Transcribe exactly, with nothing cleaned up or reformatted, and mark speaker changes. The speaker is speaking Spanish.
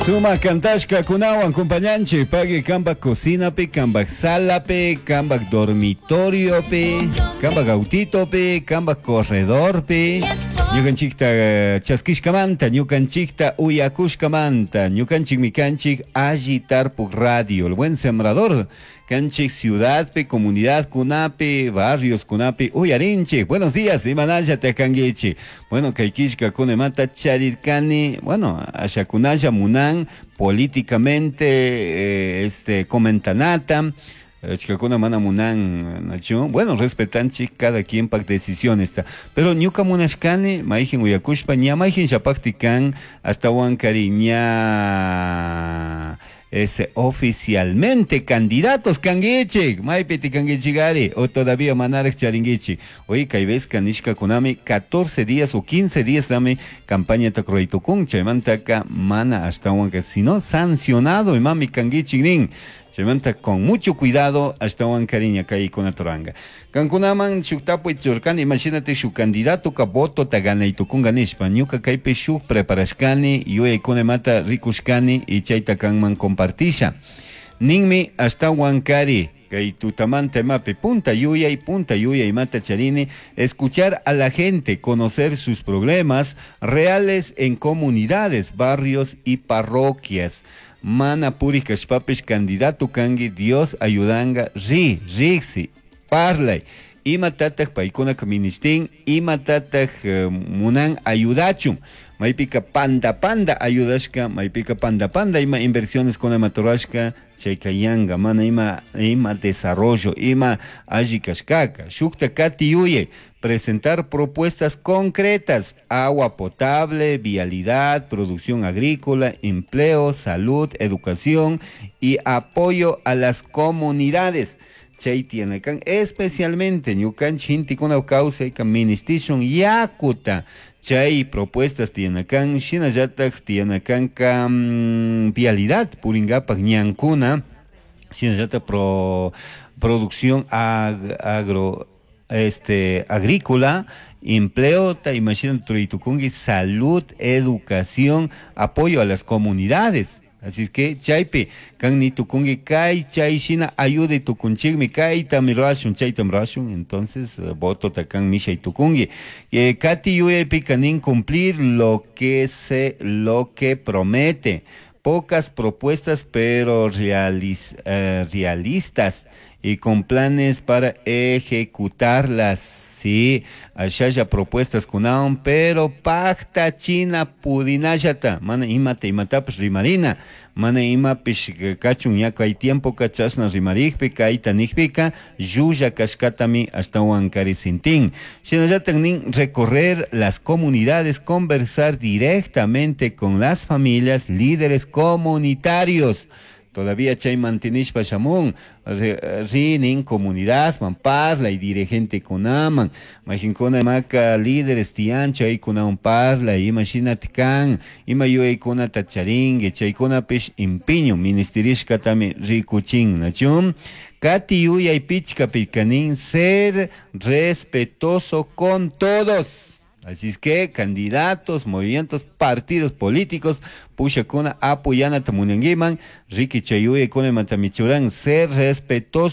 Speaker 1: Suma cantashka kunawan compañanchi pagi kambak cocinapi, kambak salapi, kambak dormitoriopi, kambak autitopi, kambak corredorpi. Ñukanchikta chaskishkamanta, ñukanchikta uyakushkamanta, ñukanchik mikanchik agitar por radio, el buen sembrador. Canchik ciudad pe, comunidad kunapi, barrios kunapi, uyarinchi. Buenos días, imanaya tekangichi. Bueno, kaikishka kunemata charirkani, bueno, ashakunaya munan, políticamente, eh, este, comentanata. Chicacuna mana munan, nacho. Bueno, respetanchi cada quien pak decisión está. Pero ñuka munashkani, maihin uyakushpa, ña maihin shapaktikan, hasta huancari, ña es oficialmente candidatos kangichi, maipiti kangichigari, o todavía manarek charingichi. Oye, kaives kanishka kunami, catorce días o quince días dame campaña takroitukun, chaimantaka mana hasta huanca, si no, sancionado, y mami kangichi nin. Se manta con mucho cuidado hasta un cariño caí con la toranga. Cancunaman, shuktapo y churcani, imagínate su candidato ka voto ta gana y tu kunganishpa. Ñuka kaipe shuk preparashkani, yo e kone mata rikushkani y chaita kanman compartisha. Ninmi hasta huancari. Y tu tamante mape, punta yuya y punta yuya y mata charini, escuchar a la gente, conocer sus problemas reales en comunidades, barrios y parroquias. Mana purika papish candidato kangi, Dios ayudanga, ri, rixi, parlay. Ima tatak paikuna kaministin, ima tatak uh, munan ayudachum. Maipika panda panda ayudashka, maipika panda panda, ima inversiones con amatorashka, chaykayanga, mana ima, ima desarrollo, ima ajikashkaka, shukta kati uye, presentar propuestas concretas, agua potable, vialidad, producción agrícola, empleo, salud, educación y apoyo a las comunidades. Chay tiene can especialmente ñukan chintikuna causa kan ministration yakuta. Chay propuestas tiene can shinayatak tiene can can vialidad puringapak ñankuna. Shinayatak pro producción ag, agro este agrícola, empleo, ta imagínate tukungi, salud, educación, apoyo a las comunidades. Así es que chaype kan ni tukungi kai chay shina ayude tukunchigmi kai tamirashun chay tamrashun, entonces uh, voto takan misha y tukungi. Eh, kati yuepi kanin cumplir lo que se lo que promete. Pocas propuestas pero realiz, uh, realistas y con planes para ejecutarlas. Sí, allá propuestas kunaon, pero pacta china pudinayata, mana imate imatapes rimarina, mana imapish kachun yaka hay tiempo kachasna rimarikpi, kaita nikpika, yuya kashkatami hasta huancari sintin. Shinayatan recorrer las comunidades, conversar directamente con las familias, líderes comunitarios. Todavía chay mantinishpa shamun, rinin comunidad, man parla y dirigente kunaman, majinkona maka líderes tiancha y kunaman parla, imagínate kan, ima yo y kuna tacharingue, chay kuna pish impiño, ministerishka tami rikuchin, nachum, kati uya y pichka picanin, ser respetuoso con todos. Así es que candidatos, movimientos, partidos políticos, pusha kuna apoyana tamunangiman, Ricky Chayuye con el matamichuran, ser respetuoso